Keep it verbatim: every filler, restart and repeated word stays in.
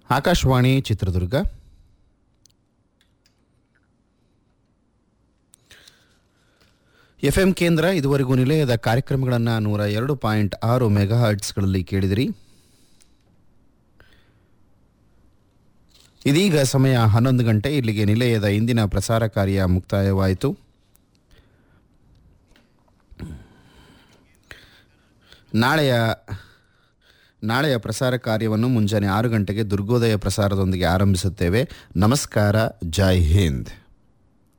Akashvani Chitradurga. F M ಕೇಂದ್ರ ಇದುವರೆಗೂ ನಿಲಯದ ಕಾರ್ಯಕ್ರಮಗಳನ್ನು ನೂರ ಎರಡು ಪಾಯಿಂಟ್ ಆರು ಮೆಗಾ ಹರ್ಟ್ಸ್ಗಳಲ್ಲಿ ಕೇಳಿದಿರಿ. ಇದೀಗ ಸಮಯ ಹನ್ನೊಂದು ಗಂಟೆ. ಇಲ್ಲಿಗೆ ನಿಲಯದ ಇಂದಿನ ಪ್ರಸಾರ ಕಾರ್ಯ ಮುಕ್ತಾಯವಾಯಿತು. ನಾಳೆಯ ನಾಳೆಯ ಪ್ರಸಾರ ಕಾರ್ಯವನ್ನು ಮುಂಜಾನೆ ಆರು ಗಂಟೆಗೆ ದುರ್ಗೋದಯ ಪ್ರಸಾರದೊಂದಿಗೆ ಆರಂಭಿಸುತ್ತೇವೆ. ನಮಸ್ಕಾರ. ಜೈ ಹಿಂದ್.